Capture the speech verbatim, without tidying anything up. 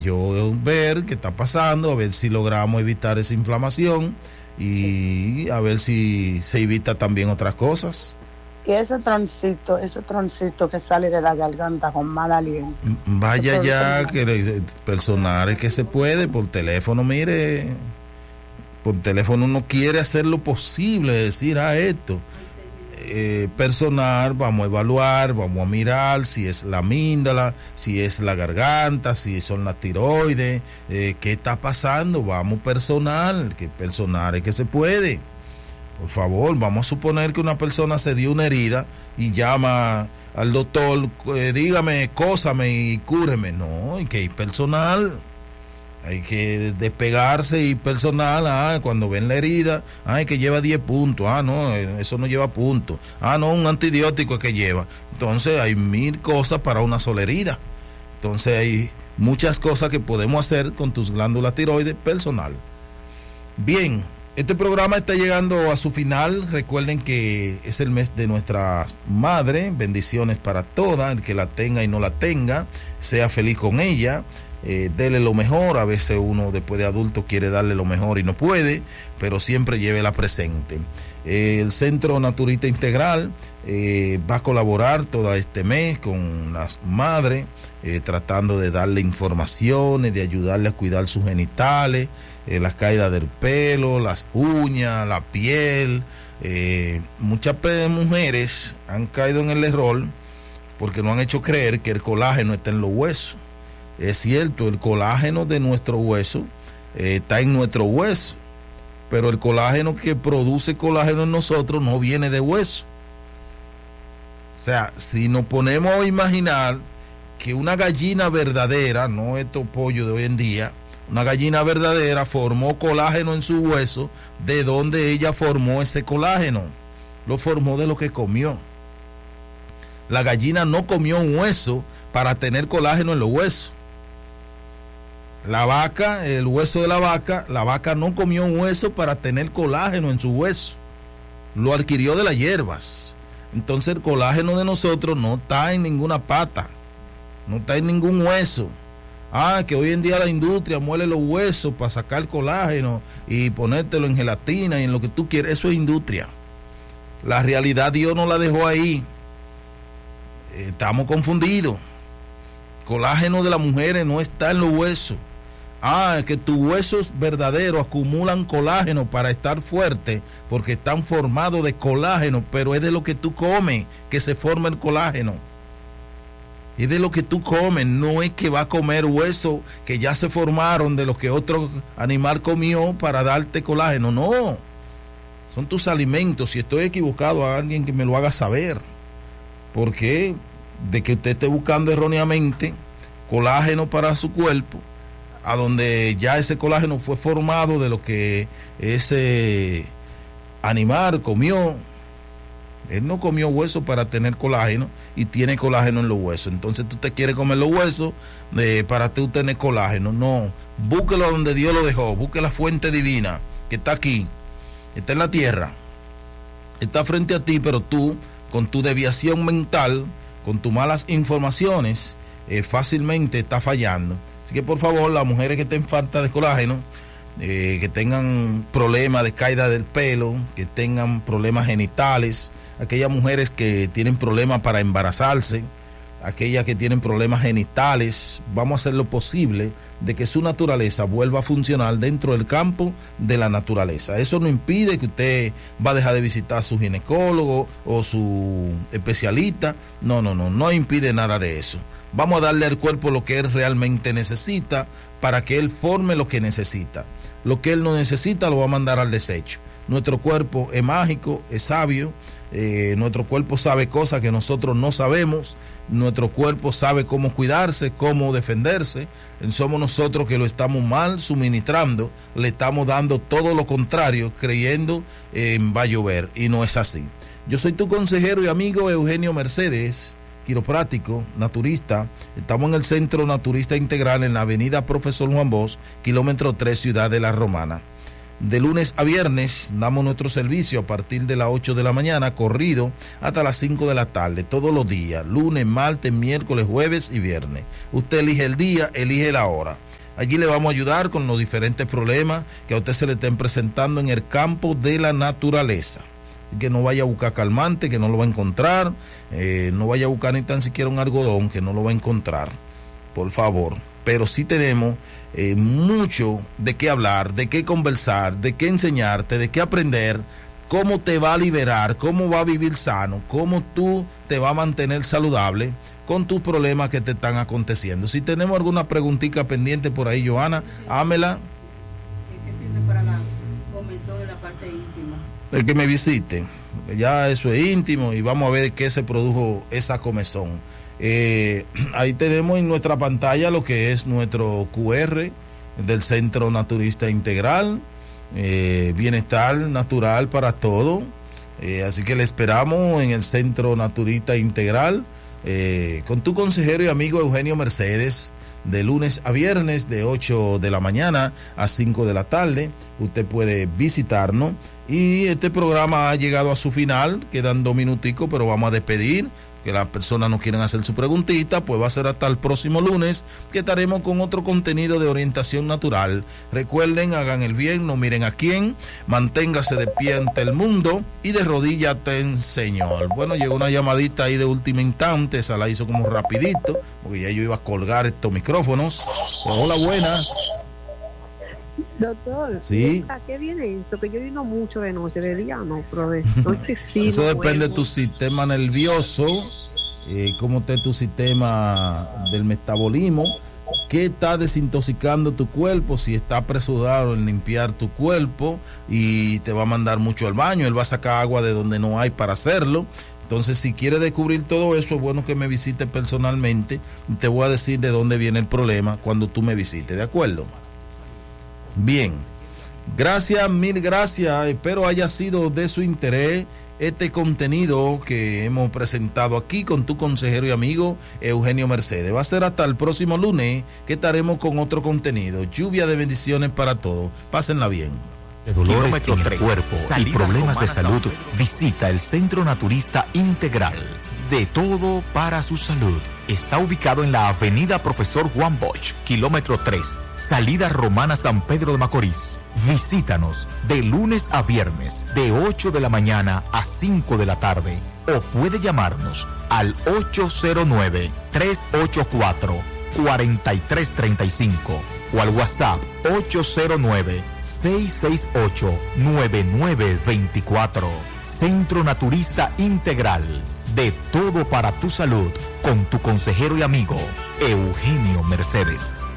yo ver qué está pasando, a ver si logramos evitar esa inflamación y a ver si se evita también otras cosas. Y ese troncito, ese troncito que sale de la garganta con mal aliento. Vaya ya, que personal que se puede, por teléfono, mire, por teléfono uno quiere hacer lo posible, decir a esto. Eh, personal, vamos a evaluar, vamos a mirar si es la amígdala, si es la garganta, si son las tiroides, eh, qué está pasando, vamos personal, que personal es que se puede. Por favor, vamos a suponer que una persona se dio una herida y llama al doctor, eh, dígame, cósame y cúreme. No, hay que ir personal. Hay que despegarse y personal. Ah, cuando ven la herida, ay, que lleva diez puntos. Ah, no, eso no lleva puntos. Ah, no, un antibiótico es que lleva. Entonces hay mil cosas para una sola herida. Entonces hay muchas cosas que podemos hacer con tus glándulas tiroides personal. Bien, este programa está llegando a su final. Recuerden que es el mes de nuestra madre. Bendiciones para todas, el que la tenga y no la tenga, sea feliz con ella. Eh, dele lo mejor. A veces uno después de adulto quiere darle lo mejor y no puede, pero siempre llévela presente. Eh, el Centro Naturista Integral eh, va a colaborar todo este mes con las madres, eh, tratando de darle informaciones, de ayudarle a cuidar sus genitales, eh, las caídas del pelo, las uñas, la piel. Eh, muchas mujeres han caído en el error porque no han hecho creer que el colágeno está en los huesos. Es cierto, el colágeno de nuestro hueso eh, está en nuestro hueso, pero el colágeno que produce colágeno en nosotros no viene de hueso. O sea, si nos ponemos a imaginar que una gallina verdadera, no estos pollos de hoy en día, una gallina verdadera formó colágeno en su hueso, ¿de dónde ella formó ese colágeno? Lo formó de lo que comió. La gallina no comió un hueso para tener colágeno en los huesos. La vaca, el hueso de la vaca, la vaca no comió un hueso para tener colágeno en su hueso. Lo adquirió de las hierbas. Entonces el colágeno de nosotros no está en ninguna pata, no está en ningún hueso. Ah, que hoy en día la industria muele los huesos para sacar colágeno y ponértelo en gelatina y en lo que tú quieres. Eso es industria. La realidad Dios no la dejó ahí. Estamos confundidos. Colágeno de las mujeres no está en los huesos. Ah, es que tus huesos verdaderos acumulan colágeno para estar fuerte porque están formados de colágeno, pero es de lo que tú comes que se forma el colágeno. Es de lo que tú comes, no es que va a comer huesos que ya se formaron de lo que otro animal comió para darte colágeno. No, son tus alimentos. Si estoy equivocado, a alguien que me lo haga saber. Porque de que usted esté buscando erróneamente colágeno para su cuerpo, a donde ya ese colágeno fue formado de lo que ese animal comió. Él no comió hueso para tener colágeno y tiene colágeno en los huesos. Entonces tú te quieres comer los huesos eh, para tú tener colágeno. No, búsquelo donde Dios lo dejó. Busque la fuente divina que está aquí, está en la tierra, está frente a ti, pero tú con tu desviación mental, con tus malas informaciones, eh, fácilmente está fallando. Así que por favor, las mujeres que estén falta de colágeno, eh, que tengan problemas de caída del pelo, que tengan problemas genitales, aquellas mujeres que tienen problemas para embarazarse, aquellas que tienen problemas genitales, vamos a hacer lo posible de que su naturaleza vuelva a funcionar dentro del campo de la naturaleza. Eso no impide que usted va a dejar de visitar a su ginecólogo o su especialista. No, no, no, no impide nada de eso. Vamos a darle al cuerpo lo que él realmente necesita para que él forme lo que necesita. Lo que él no necesita lo va a mandar al desecho. Nuestro cuerpo es mágico, es sabio. Eh, nuestro cuerpo sabe cosas que nosotros no sabemos. Nuestro cuerpo sabe cómo cuidarse, cómo defenderse. Somos nosotros que lo estamos mal suministrando, le estamos dando todo lo contrario, creyendo en eh, va a llover, y no es así. Yo soy tu consejero y amigo Eugenio Mercedes, quiropráctico, naturista. Estamos en el Centro Naturista Integral en la avenida Profesor Juan Bosch, kilómetro tres, Ciudad de la Romana. De lunes a viernes damos nuestro servicio a partir de las ocho de la mañana, corrido hasta las cinco de la tarde, todos los días, lunes, martes, miércoles, jueves y viernes. Usted elige el día, elige la hora. Allí le vamos a ayudar con los diferentes problemas que a usted se le estén presentando en el campo de la naturaleza. Que no vaya a buscar calmante, que no lo va a encontrar, eh, no vaya a buscar ni tan siquiera un algodón, que no lo va a encontrar, por favor. Pero sí tenemos eh, mucho de qué hablar, de qué conversar, de qué enseñarte, de qué aprender, cómo te va a liberar, cómo va a vivir sano, cómo tú te vas a mantener saludable con tus problemas que te están aconteciendo. Si tenemos alguna preguntita pendiente por ahí, Johanna, hámela. ¿Qué sirve para la comezón en la parte íntima? El que me visite, ya eso es íntimo y vamos a ver qué se produjo esa comezón. Eh, ahí tenemos en nuestra pantalla lo que es nuestro Q R del Centro Naturista Integral, eh, bienestar natural para todo, eh, así que le esperamos en el Centro Naturista Integral eh, con tu consejero y amigo Eugenio Mercedes, de lunes a viernes de ocho de la mañana a cinco de la tarde. Usted puede visitarnos y este programa ha llegado a su final, quedan dos minuticos, pero vamos a despedir. Que las personas no quieren hacer su preguntita, pues va a ser hasta el próximo lunes, que estaremos con otro contenido de orientación natural. Recuerden, hagan el bien, no miren a quién, manténgase de pie ante el mundo y de rodillas ten Señor. Bueno, llegó una llamadita ahí de último instante, esa la hizo como rapidito, porque ya yo iba a colgar estos micrófonos. Pues, hola, buenas. Doctor, sí. ¿A qué viene esto? Que yo vino mucho de noche, de día no, pero de noche sí. Eso no depende duermo. de tu sistema nervioso, eh, cómo está tu sistema del metabolismo, qué está desintoxicando tu cuerpo, si está apresurado en limpiar tu cuerpo y te va a mandar mucho al baño, él va a sacar agua de donde no hay para hacerlo. Entonces, si quieres descubrir todo eso, es bueno que me visites personalmente y te voy a decir de dónde viene el problema cuando tú me visites, ¿de acuerdo? Bien, gracias, mil gracias, espero haya sido de su interés este contenido que hemos presentado aquí con tu consejero y amigo Eugenio Mercedes. Va a ser hasta el próximo lunes que estaremos con otro contenido. Lluvia de bendiciones para todos, pásenla bien. De dolores en el cuerpo y problemas de salud, visita el Centro Naturista Integral. De todo para su salud. Está ubicado en la avenida Profesor Juan Bosch, kilómetro tres, salida Romana San Pedro de Macorís. Visítanos de lunes a viernes, de ocho de la mañana a cinco de la tarde. O puede llamarnos al ocho cero nueve, tres ocho cuatro, cuatro tres tres cinco o al WhatsApp ocho cero nueve, seis seis ocho, nueve nueve dos cuatro. Centro Naturista Integral. De todo para tu salud, con tu consejero y amigo Eugenio Mercedes.